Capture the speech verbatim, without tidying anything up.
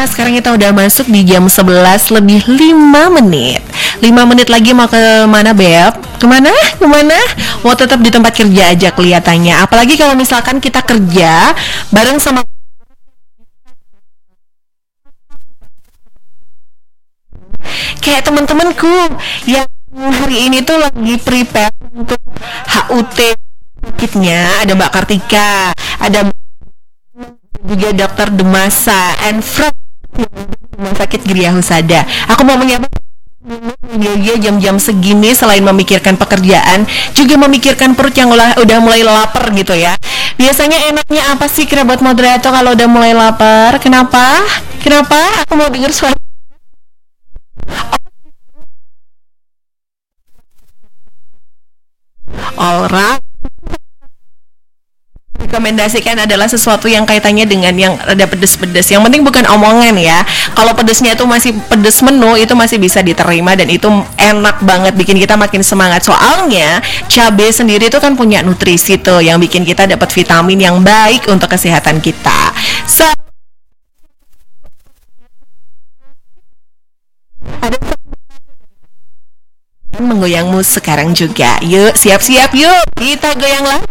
sekarang kita udah masuk di jam sebelas lebih lima menit. Lima menit lagi mau ke mana, Beb? Kemana? Kemana? Mau tetap di tempat kerja aja kelihatannya. Apalagi kalau misalkan kita kerja bareng sama kayak teman-temanku yang hari ini tuh lagi prepare untuk H U T kitnya. Ada Mbak Kartika, ada juga dokter Demasa and Fred Rumah Sakit Gria Husada. Aku mau menyapa dia jam-jam segini selain memikirkan pekerjaan juga memikirkan perut yang udah, udah mulai lapar gitu ya. Biasanya enaknya apa sih kira buat moderator kalau udah mulai lapar? Kenapa? Kenapa? Aku mau denger suara orang rekomendasikan adalah sesuatu yang kaitannya dengan yang rada pedes-pedes. Yang penting bukan omongan ya. Kalau pedesnya itu masih pedes menu itu masih bisa diterima dan itu enak banget bikin kita makin semangat. Soalnya cabai sendiri itu kan punya nutrisi tuh yang bikin kita dapat vitamin yang baik untuk kesehatan kita. So, ada menggoyangmu sekarang juga. Yuk, siap-siap yuk. Kita goyang lagi.